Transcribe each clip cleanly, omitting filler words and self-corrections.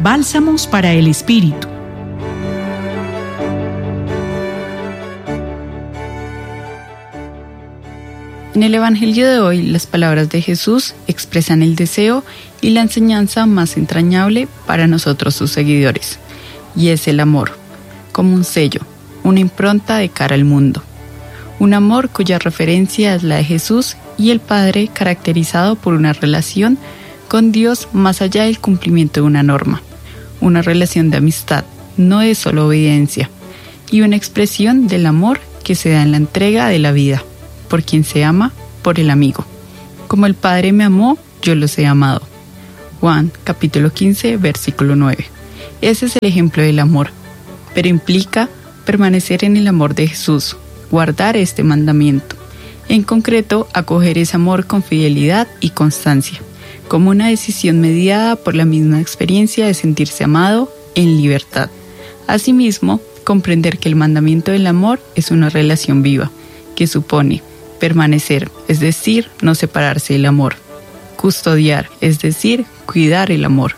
Bálsamos para el Espíritu. En el Evangelio de hoy, las palabras de Jesús expresan el deseo y la enseñanza más entrañable para nosotros sus seguidores, y es el amor, como un sello, una impronta de cara al mundo. Un amor cuya referencia es la de Jesús y el Padre, caracterizado por una relación con Dios más allá del cumplimiento de una norma, una relación de amistad, no de solo obediencia, y una expresión del amor que se da en la entrega de la vida, por quien se ama, por el amigo. Como el Padre me amó, yo los he amado. Juan, capítulo 15, versículo 9. Ese es el ejemplo del amor, pero implica permanecer en el amor de Jesús, guardar este mandamiento. En concreto, acoger ese amor con fidelidad y constancia, como una decisión mediada por la misma experiencia de sentirse amado en libertad. Asimismo, comprender que el mandamiento del amor es una relación viva, que supone permanecer, es decir, no separarse del amor, custodiar, es decir, cuidar el amor,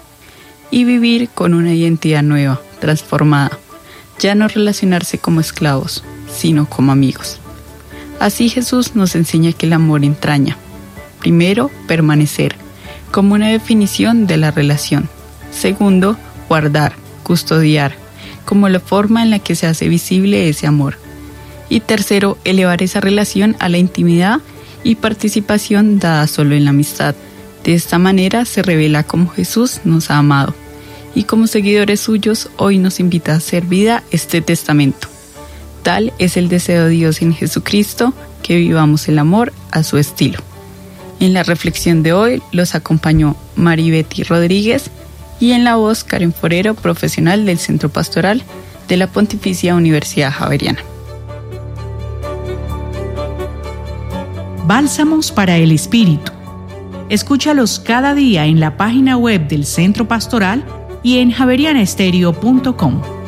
y vivir con una identidad nueva, transformada, ya no relacionarse como esclavos, sino como amigos. Así Jesús nos enseña que el amor entraña, primero, permanecer, como una definición de la relación. Segundo, guardar, custodiar, como la forma en la que se hace visible ese amor. Y tercero, elevar esa relación a la intimidad y participación dada solo en la amistad. De esta manera se revela cómo Jesús nos ha amado. Y como seguidores suyos, hoy nos invita a hacer vida este testamento. Tal es el deseo de Dios en Jesucristo, que vivamos el amor a su estilo. En la reflexión de hoy los acompañó Maribetty Rodríguez y en la voz Karen Forero, profesional del Centro Pastoral de la Pontificia Universidad Javeriana. Bálsamos para el Espíritu. Escúchalos cada día en la página web del Centro Pastoral y en javerianaestereo.com.